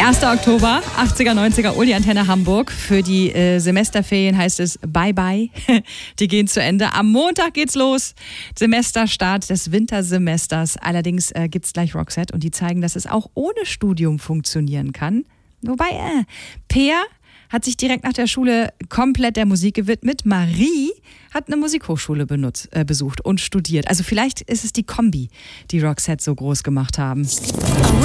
1. Oktober, 80er, 90er, Uli Antenne Hamburg. Für die Semesterferien heißt es Bye-bye. Die gehen zu Ende. Am Montag geht's los. Semesterstart des Wintersemesters. Allerdings gibt's gleich Roxette und die zeigen, dass es auch ohne Studium funktionieren kann. Wobei, Peer hat sich direkt nach der Schule komplett der Musik gewidmet. Marie hat eine Musikhochschule besucht und studiert. Also vielleicht ist es die Kombi, die Roxette so groß gemacht haben.